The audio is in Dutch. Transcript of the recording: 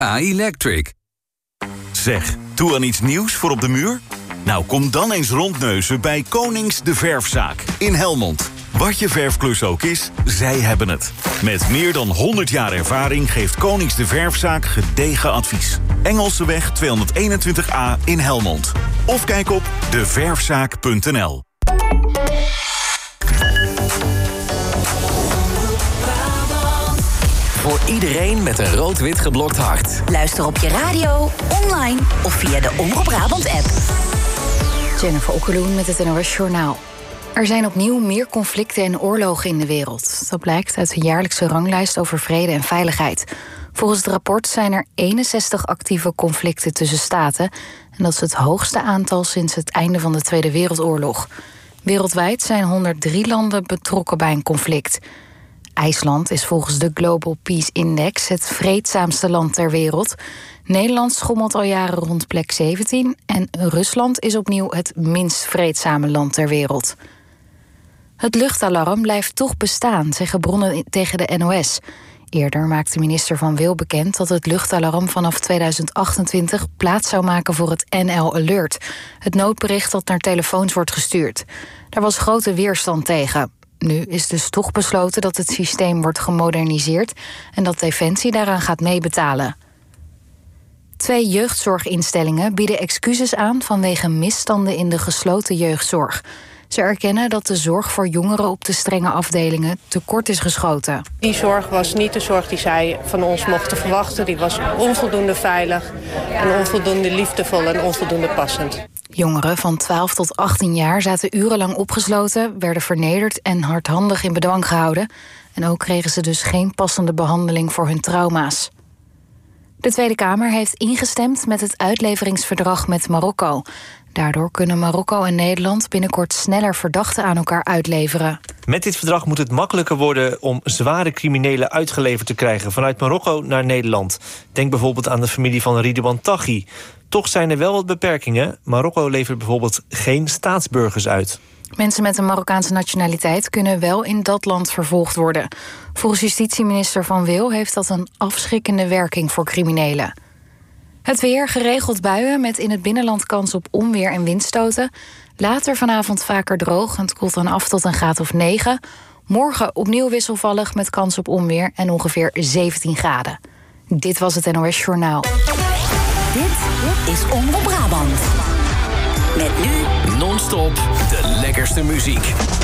A-Electric. Zeg, toe aan iets nieuws voor op de muur? Nou, kom dan eens rondneuzen bij Konings de Verfzaak in Helmond. Wat je verfklus ook is, zij hebben het. Met meer dan 100 jaar ervaring geeft Konings de Verfzaak gedegen advies. Engelseweg 221A in Helmond. Of kijk op deverfzaak.nl. Voor iedereen met een rood-wit geblokt hart. Luister op je radio, online of via de Omroep Brabant-app. Jennifer Okkeloen met het NOS Journaal. Er zijn opnieuw meer conflicten en oorlogen in de wereld. Dat blijkt uit de jaarlijkse ranglijst over vrede en veiligheid. Volgens het rapport zijn er 61 actieve conflicten tussen staten. En dat is het hoogste aantal sinds het einde van de Tweede Wereldoorlog. Wereldwijd zijn 103 landen betrokken bij een conflict. IJsland is volgens de Global Peace Index het vreedzaamste land ter wereld. Nederland schommelt al jaren rond plek 17... en Rusland is opnieuw het minst vreedzame land ter wereld. Het luchtalarm blijft toch bestaan, zeggen bronnen tegen de NOS. Eerder maakte minister Van Wil bekend dat het luchtalarm vanaf 2028 plaats zou maken voor het NL Alert, het noodbericht dat naar telefoons wordt gestuurd. Daar was grote weerstand tegen. Nu is dus toch besloten dat het systeem wordt gemoderniseerd en dat Defensie daaraan gaat meebetalen. 2 jeugdzorginstellingen bieden excuses aan vanwege misstanden in de gesloten jeugdzorg. Ze erkennen dat de zorg voor jongeren op de strenge afdelingen tekort is geschoten. Die zorg was niet de zorg die zij van ons mochten verwachten. Die was onvoldoende veilig en onvoldoende liefdevol en onvoldoende passend. Jongeren van 12 tot 18 jaar zaten urenlang opgesloten, werden vernederd en hardhandig in bedwang gehouden. En ook kregen ze dus geen passende behandeling voor hun trauma's. De Tweede Kamer heeft ingestemd met het uitleveringsverdrag met Marokko. Daardoor kunnen Marokko en Nederland binnenkort sneller verdachten aan elkaar uitleveren. Met dit verdrag moet het makkelijker worden om zware criminelen uitgeleverd te krijgen vanuit Marokko naar Nederland. Denk bijvoorbeeld aan de familie van Ridouan Taghi. Toch zijn er wel wat beperkingen. Marokko levert bijvoorbeeld geen staatsburgers uit. Mensen met een Marokkaanse nationaliteit kunnen wel in dat land vervolgd worden. Volgens justitieminister Van Wil heeft dat een afschrikkende werking voor criminelen. Het weer, geregeld buien met in het binnenland kans op onweer en windstoten. Later vanavond vaker droog en het koelt dan af tot een graad of 9. Morgen opnieuw wisselvallig met kans op onweer en ongeveer 17 graden. Dit was het NOS Journaal. Dit is Omroep Brabant. Met nu Non-stop de lekkerste muziek.